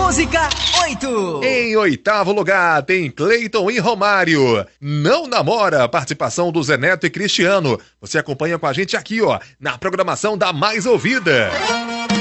Música 8. Em oitavo lugar tem Cleiton e Romário. Não namora, participação do Zé Neto e Cristiano. Você acompanha com a gente aqui, ó, na programação da Mais Ouvida.